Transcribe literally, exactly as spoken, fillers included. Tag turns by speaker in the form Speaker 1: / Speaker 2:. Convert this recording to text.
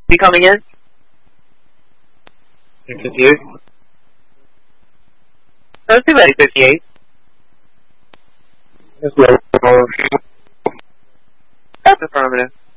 Speaker 1: Be coming in? You're confused? Let's do ready, fifty-eight. That's affirmative.